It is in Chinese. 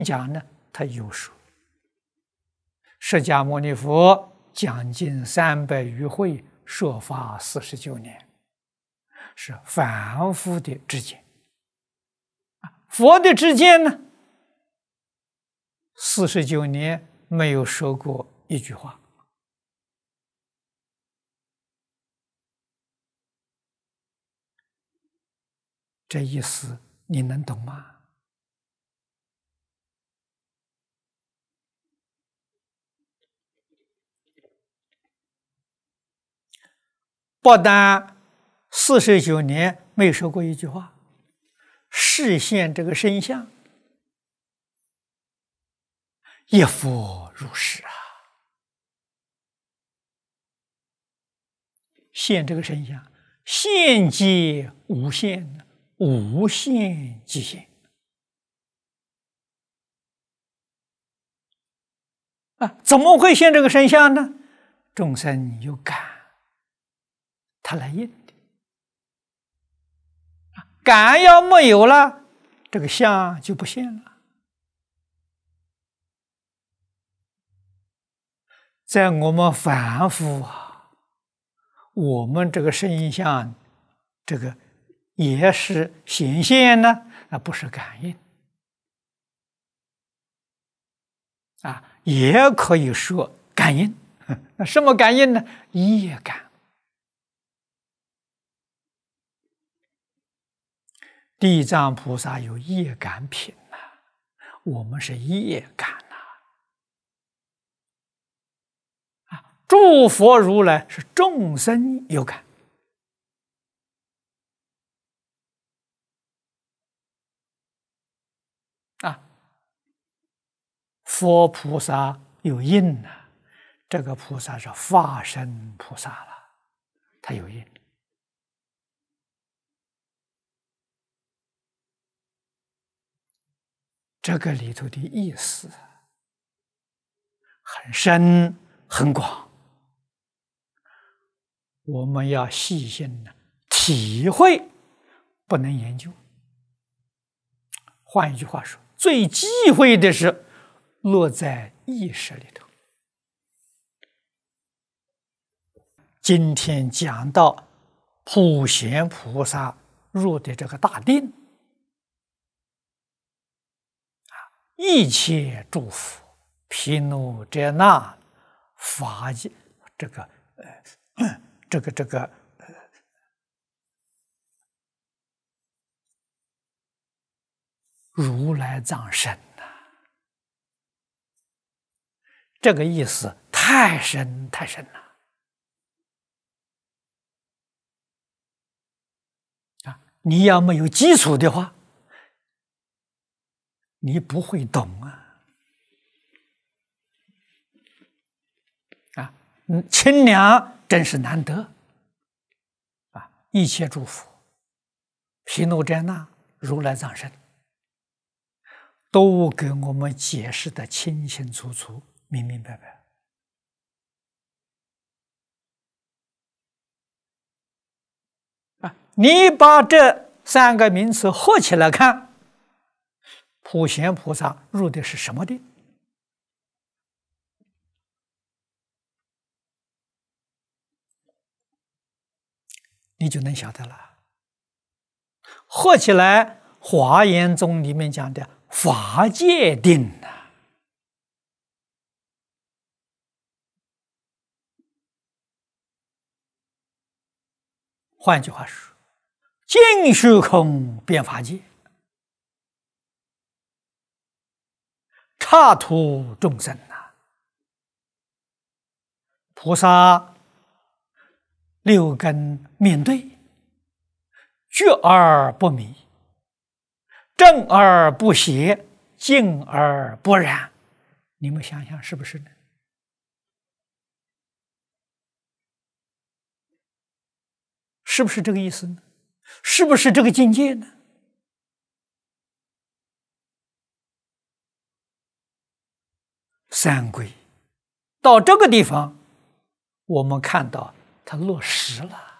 讲呢，他有说，释迦牟尼佛讲经300余会，说法49年，是凡夫的知见。佛的知见呢，49年没有说过一句话。这意思你能懂吗？不但49年没说过一句话，示现这个身相，一佛如是啊！现这个身相，现即无限，无限即现啊！怎么会现这个身相呢？众生有感，他来应的。感要没有了，这个相就不现了。在我们凡夫啊，我们这个身相，这个也是显现呢，那不是感应啊，也可以说感应。那什么感应呢？业感。地藏菩萨有业感品呐，我们是业感呐。诸佛如来是众生有感啊，佛菩萨有应呐，这个菩萨是化身菩萨了，他有应。这个里头的意思很深很广，我们要细心的体会，不能研究。换一句话说，最忌讳的是落在意识里头。今天讲到普贤菩萨入的这个大定，一切诸佛毗卢遮那法界，如来藏身呐，这个意思太深太深了啊！你要没有基础的话，你不会懂啊！清凉真是难得啊！一切诸佛毗卢遮那如来藏身，都给我们解释的清清楚楚、明明白白啊！你把这3个名词合起来看，普贤菩萨入的是什么定？你就能晓得了。合起来，华严宗里面讲的法界定呐。换句话说，尽虚空遍法界，刹土众生呐。菩萨6根面对，觉而不迷，正而不邪，静而不染。你们想想是不是呢？是不是这个意思呢？是不是这个境界呢？三归到这个地方，我们看到它落实了。